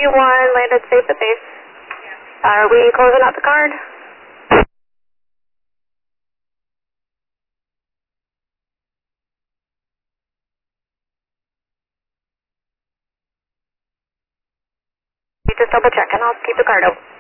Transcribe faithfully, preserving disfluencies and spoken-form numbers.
three one, landed safe at base. Are we closing out the card? You just double check and I'll keep the card open.